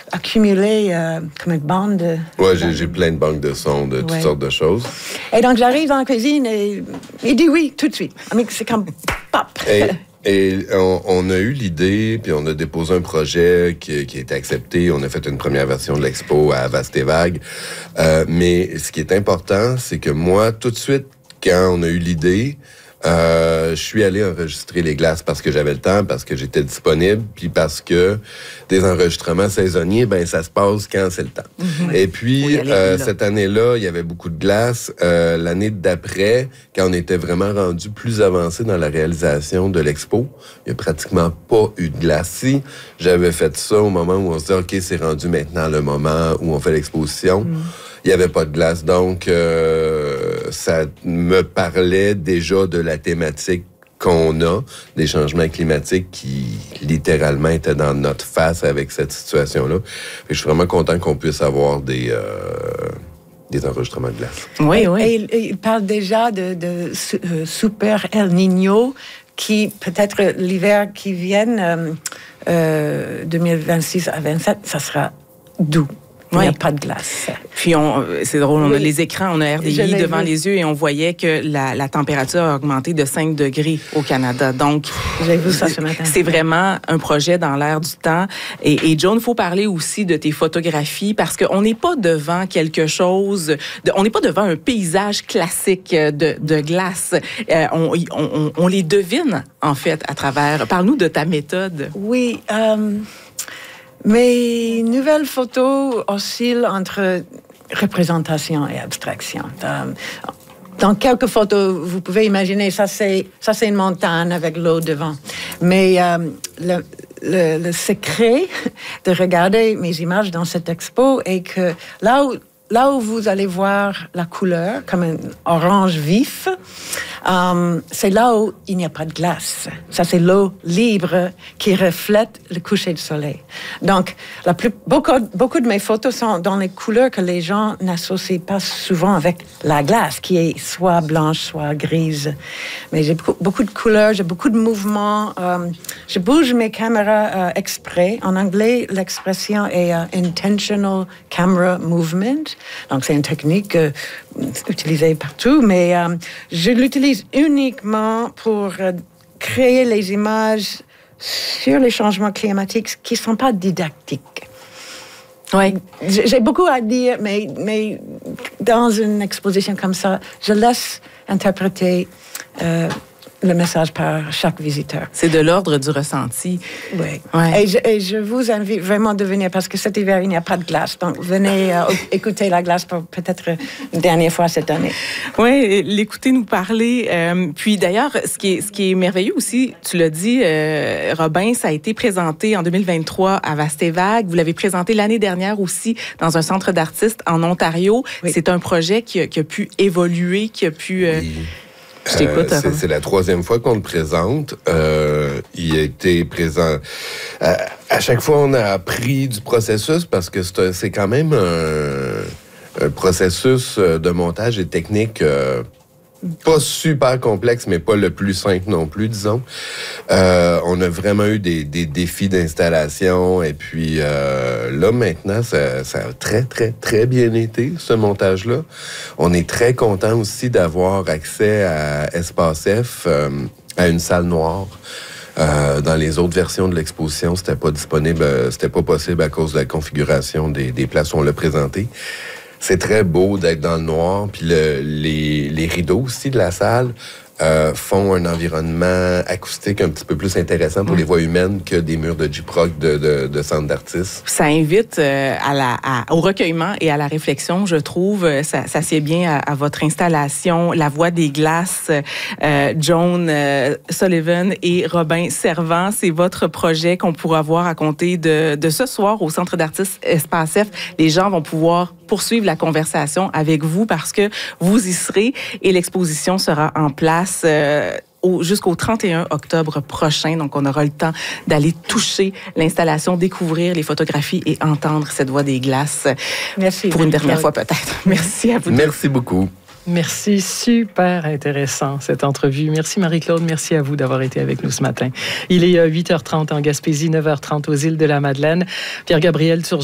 accumulé comme une bande. Oui, j'ai plein de banques de sons de toutes sortes de choses. Et donc, j'arrive dans la cuisine et il dit oui tout de suite. C'est comme pop. Et on a eu l'idée, puis on a déposé un projet qui a été accepté. On a fait une première version de l'expo à Vaste et Vague. Mais ce qui est important, c'est que moi, tout de suite, quand on a eu l'idée, je suis allé enregistrer les glaces parce que j'avais le temps, parce que j'étais disponible, puis parce que des enregistrements saisonniers, ça se passe quand c'est le temps. Mm-hmm. Et puis, cette année-là, il y avait beaucoup de glaces. L'année d'après, quand on était vraiment rendu plus avancé dans la réalisation de l'expo, il n'y a pratiquement pas eu de glace. Si j'avais fait ça au moment où on se dit, OK, c'est rendu maintenant le moment où on fait l'exposition, il n'y avait pas de glace. Donc, ça me parlait déjà de la thématique qu'on a, des changements climatiques qui, littéralement, étaient dans notre face avec cette situation-là. Et je suis vraiment content qu'on puisse avoir des enregistrements de glace. Oui. Et il parle déjà de Super El Niño, qui, peut-être l'hiver qui vient, 2026 à 27, ça sera doux. Il n'y a pas de glace. Puis, c'est drôle, on a les écrans, on a RDI devant les yeux et on voyait que la température a augmenté de 5 degrés au Canada. Donc, j'ai vu ça ce matin. C'est vraiment un projet dans l'air du temps. Et Joan, il faut parler aussi de tes photographies parce qu'on n'est pas devant quelque chose, on n'est pas devant un paysage classique de glace. On les devine, en fait, à travers... Parle-nous de ta méthode. Oui, mes nouvelles photos oscillent entre représentation et abstraction. Dans quelques photos, vous pouvez imaginer, ça c'est une montagne avec l'eau devant. Mais le secret de regarder mes images dans cette expo est que là où vous allez voir la couleur, comme un orange vif, c'est là où il n'y a pas de glace. Ça, c'est l'eau libre qui reflète le coucher du soleil. Donc, beaucoup de mes photos sont dans les couleurs que les gens n'associent pas souvent avec la glace, qui est soit blanche, soit grise. Mais j'ai beaucoup de couleurs, j'ai beaucoup de mouvements. Je bouge mes caméras exprès. En anglais, l'expression est intentional camera movement. Donc, c'est une technique utilisée partout, mais je l'utilise uniquement pour créer les images sur les changements climatiques qui ne sont pas didactiques. Oui. J'ai beaucoup à dire, mais dans une exposition comme ça, je laisse interpréter le message par chaque visiteur. C'est de l'ordre du ressenti. Oui. Ouais. Et je vous invite vraiment de venir parce que cet hiver, il n'y a pas de glace. Donc, venez écouter la glace pour peut-être une dernière fois cette année. Oui, l'écouter nous parler. Puis d'ailleurs, ce qui est merveilleux aussi, tu l'as dit, Robin, ça a été présenté en 2023 à Vaste et Vague. Vous l'avez présenté l'année dernière aussi dans un centre d'artistes en Ontario. Oui. C'est un projet qui a pu évoluer, qui a pu... Oui. C'est la 3e fois qu'on le présente. Il a été présent... à chaque fois, on a appris du processus parce que c'est quand même un processus de montage et technique pas super complexe, mais pas le plus simple non plus, disons. On a vraiment eu des défis d'installation et puis là, maintenant, ça a très, très, très bien été, ce montage-là. On est très content aussi d'avoir accès à Espace F, à une salle noire. Dans les autres versions de l'exposition, c'était pas possible à cause de la configuration des places où on l'a présenté. C'est très beau d'être dans le noir, puis les rideaux aussi de la salle font un environnement acoustique un petit peu plus intéressant pour les voix humaines que des murs de J-Proc de centre d'artistes. Ça invite au recueillement et à la réflexion, je trouve. Ça sied bien à votre installation, La Voix des glaces, Joan Sullivan et Robin Servant. C'est votre projet qu'on pourra voir à compter de ce soir au Centre d'artistes Espace F. Les gens vont pouvoir poursuivre la conversation avec vous parce que vous y serez et l'exposition sera en place jusqu'au 31 octobre prochain. Donc, on aura le temps d'aller toucher l'installation, découvrir les photographies et entendre cette voix des glaces. Merci. Pour une dernière fois, peut-être. Merci à vous. Merci beaucoup. Merci, super intéressant cette entrevue. Merci Marie-Claude, merci à vous d'avoir été avec nous ce matin. Il est 8h30 en Gaspésie, 9h30 aux îles de la Madeleine. Pierre-Gabriel Turgeon.